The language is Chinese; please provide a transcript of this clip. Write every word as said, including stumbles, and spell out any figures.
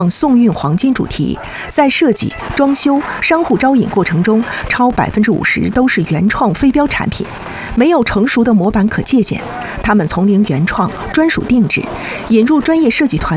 宋韵黄金主题，在设计、装修、商户招引过程中，超百分之五十都是原创非标产品，没有成熟的模板可借鉴。他们从零原创、专属定制，引入专业设计团。